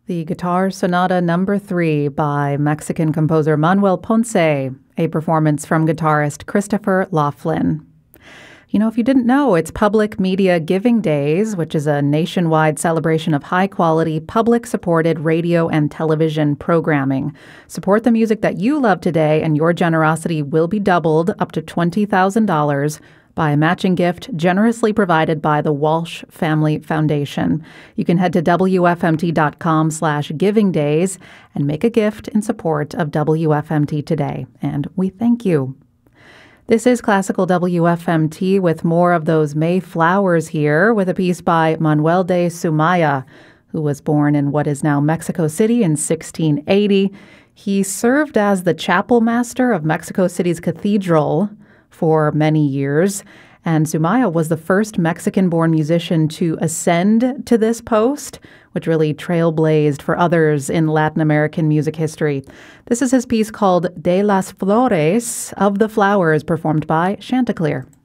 The Guitar Sonata Number 3 by Mexican composer Manuel Ponce, a performance from guitarist Christopher Laughlin. You know, if you didn't know, it's Public Media Giving Days, which is a nationwide celebration of high-quality, public-supported radio and television programming. Support the music that you love today, and your generosity will be doubled up to $20,000 by a matching gift generously provided by the Walsh Family Foundation. You can head to WFMT.com/givingdays and make a gift in support of WFMT today. And we thank you. This is Classical WFMT with more of those May flowers here with a piece by Manuel de Sumaya, who was born in what is now Mexico City in 1680. He served as the chapel master of Mexico City's cathedral for many years, and Sumaya was the first Mexican-born musician to ascend to this post, which really trailblazed for others in Latin American music history. This is his piece called De las Flores, of the Flowers, performed by Chanticleer.